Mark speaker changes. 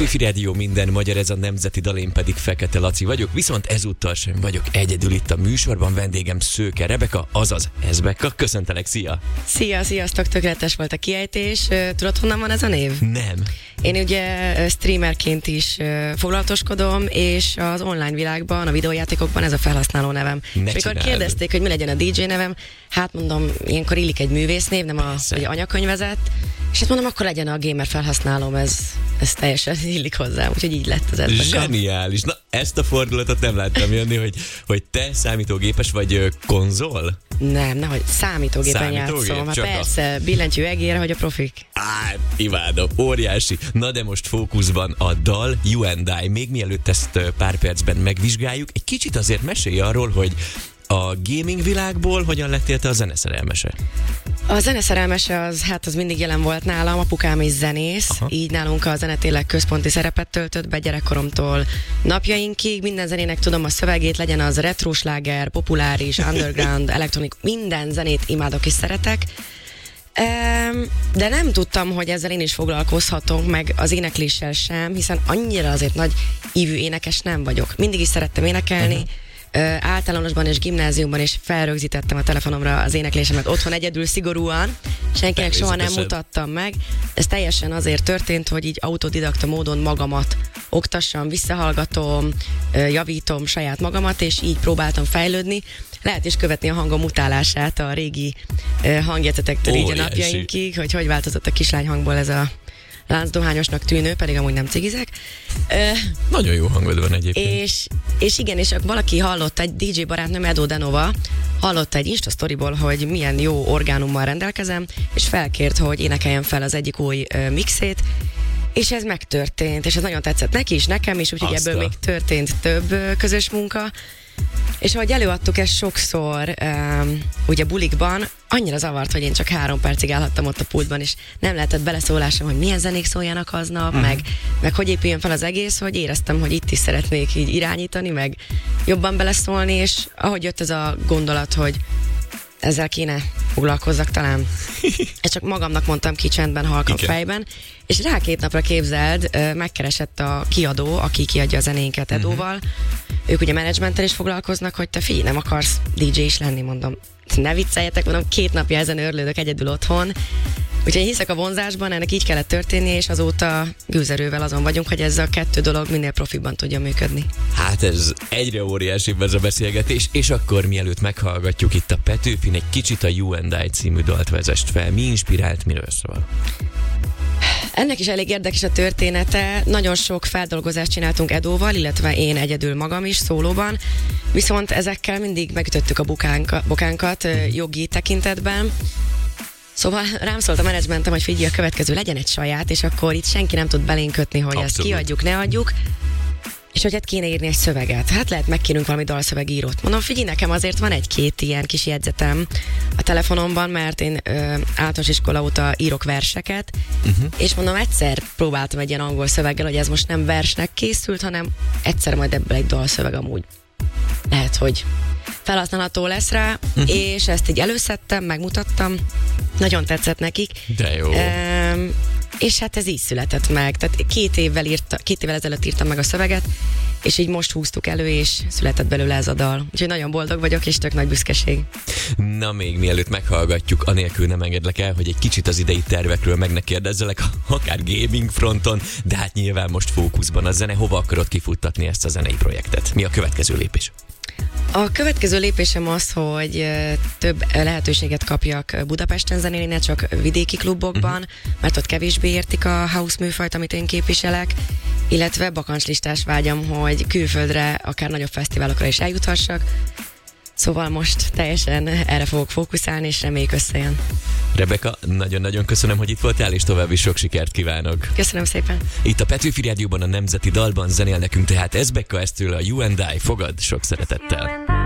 Speaker 1: Petőfi Rádió, minden magyar, ez a nemzeti dal, én pedig Fekete Laci vagyok, viszont ezúttal sem vagyok egyedül itt a műsorban, vendégem Szőke Rebeka, azaz Ezbekka. Köszöntelek, szia!
Speaker 2: Szia, sziasztok, tökéletes volt a kiejtés. Tudod, honnan van ez a név?
Speaker 1: Nem.
Speaker 2: Én ugye streamerként is foglalatoskodom, és az online világban, a videójátékokban ez a felhasználó nevem. Mikor kérdezték, hogy mi legyen a DJ nevem, hát mondom, ilyenkor illik egy művésznév, nem egy anyakönyvezet, és hát mondom, akkor legyen a gamer felhasználóm, ez teljesen illik hozzám, úgyhogy így lett az Ezbekka.
Speaker 1: Zseniális! Na, ezt a fordulatot nem láttam jönni, hogy te számítógépes vagy konzol?
Speaker 2: Nem, számítógépen játszom. Hát persze, billentyű egére, hogy a profik.
Speaker 1: Imádom, óriási. Na de most fókuszban a dal, You and I. Még mielőtt ezt pár percben megvizsgáljuk, egy kicsit azért mesélj arról, hogy a gaming világból hogyan lettél te a zeneszerelmese?
Speaker 2: A zeneszerelmese az mindig jelen volt nálam, apukám is zenész, így nálunk a zene tényleg központi szerepet töltött be gyerekkoromtól napjainkig. Minden zenének tudom a szövegét, legyen az retrosláger, populáris, underground, elektronik, minden zenét imádok és szeretek. De nem tudtam, hogy ezzel én is foglalkozhatok, meg az énekléssel sem, hiszen annyira azért nagy ívű énekes nem vagyok. Mindig is szerettem énekelni, általánosban és gimnáziumban is felrögzítettem a telefonomra az éneklésemet otthon egyedül szigorúan, senkinek soha nem mutattam meg. Ez teljesen azért történt, hogy így autodidakta módon magamat oktassam, visszahallgatom, javítom saját magamat, és így próbáltam fejlődni. Lehet is követni a hangom utálását a régi hangjegyzetektől így a napjainkig, hogy változott a kislány hangból ez a láncdohányosnak tűnő, pedig amúgy nem cigizek.
Speaker 1: Nagyon jó hangod van egyébként.
Speaker 2: És igen, és valaki hallott, egy DJ barátnőm, Edo Denova, hallott egy Insta sztoriból, hogy milyen jó orgánummal rendelkezem, és felkért, hogy énekeljem fel az egyik új mixét, és ez megtörtént, és ez nagyon tetszett neki is, nekem is, úgyhogy ebből még történt több közös munka. És ahogy előadtuk ezt sokszor, ugye bulikban, annyira zavart, hogy én csak 3 percig állhattam ott a pultban, és nem lehetett beleszólásom, hogy milyen zenék szóljanak aznap, meg hogy épüljön fel az egész, hogy éreztem, hogy itt is szeretnék így irányítani, meg jobban beleszólni, és ahogy jött ez a gondolat, hogy ezzel kéne foglalkozzak talán. Ezt csak magamnak mondtam ki csendben, halkan fejben, és rá 2 napra képzeld, megkeresett a kiadó, aki kiadja a zenénket Edóval. Ők ugye menedzsmenttel is foglalkoznak, hogy te figyelj, nem akarsz DJ is lenni, mondom. Ne vicceljetek, mondom, 2 napja ezen örlődök egyedül otthon. Úgyhogy hiszek a vonzásban, ennek így kellett történni, és azóta gőzerővel azon vagyunk, hogy ez a 2 dolog minél profiban tudja működni. Hát
Speaker 1: ez egyre óriásibb ez a beszélgetés, és akkor mielőtt meghallgatjuk itt a Petőfin, egy kicsit a You and I című dalt vezest fel. Mi inspirált, miről szól?
Speaker 2: Ennek is elég érdekes a története. Nagyon sok feldolgozást csináltunk Edóval, illetve én egyedül magam is szólóban, viszont ezekkel mindig megütöttük a bokánkat jogi tekintetben. Szóval rám szólt a menedzsmentem, hogy figyelj, a következő legyen egy saját, és akkor itt senki nem tud belénk kötni, hogy ezt kiadjuk, ne adjuk. És hogy hát kéne írni egy szöveget. Hát lehet megkérünk valami dalszövegírót. Mondom, figyelj, nekem azért van 1-2 ilyen kis jegyzetem a telefonomban, mert én általános iskola óta írok verseket, és mondom, egyszer próbáltam egy ilyen angol szöveggel, hogy ez most nem versnek készült, hanem egyszer majd ebből egy dalszöveg amúgy. Lehet, hogy felhasználható lesz rá, és ezt így előszedtem, megmutattam, nagyon tetszett nekik.
Speaker 1: De jó.
Speaker 2: És hát ez így született meg. Tehát 2 évvel ezelőtt írtam meg a szöveget, és így most húztuk elő, és született belőle ez a dal. Úgyhogy nagyon boldog vagyok, és tök nagy büszkeség.
Speaker 1: Na, még mielőtt meghallgatjuk, anélkül nem engedlek el, hogy egy kicsit az idei tervekről meg ne kérdezzelek, akár gaming fronton, de hát nyilván most fókuszban a zene. Hova akarod kifuttatni ezt a zenei projektet? Mi a következő lépés?
Speaker 2: A következő lépésem az, hogy több lehetőséget kapjak Budapesten zenélni, ne csak vidéki klubokban, mert ott kevésbé értik a house műfajt, amit én képviselek, illetve bakancslistás vágyam, hogy külföldre, akár nagyobb fesztiválokra is eljuthassak. Szóval most teljesen erre fogok fókuszálni, és reméljük összejön.
Speaker 1: Rebeka, nagyon-nagyon köszönöm, hogy itt voltál, és további sok sikert kívánok.
Speaker 2: Köszönöm szépen.
Speaker 1: Itt a Petőfi Rádióban, a Nemzeti Dalban zenél nekünk tehát Ezbekka, eztől a You and I. Fogad sok szeretettel.